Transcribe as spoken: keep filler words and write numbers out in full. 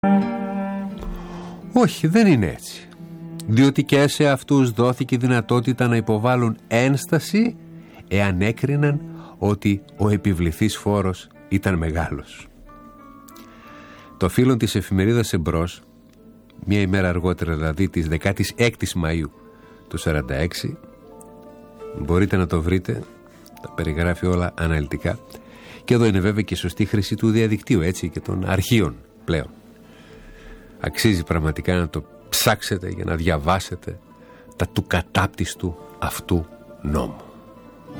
Όχι, δεν είναι έτσι. Διότι και σε αυτούς δόθηκε η δυνατότητα να υποβάλουν ένσταση εάν έκριναν ότι ο επιβληθής φόρος ήταν μεγάλος. Το φύλλον της εφημερίδας Εμπρός, μία ημέρα αργότερα, δηλαδή της δεκάτη έκτη Μαΐου του σαράντα έξι, μπορείτε να το βρείτε, τα περιγράφει όλα αναλυτικά, και εδώ είναι βέβαια και η σωστή χρήση του διαδικτύου, έτσι, και των αρχείων πλέον. Αξίζει πραγματικά να το ψάξετε για να διαβάσετε τα του κατάπτυστου αυτού νόμου.